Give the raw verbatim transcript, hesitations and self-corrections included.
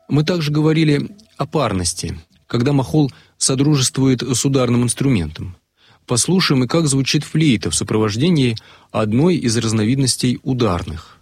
Мы также говорили о парности, когда махол содружествует с ударным инструментом. Послушаем, и как звучит флейта в сопровождении одной из разновидностей ударных.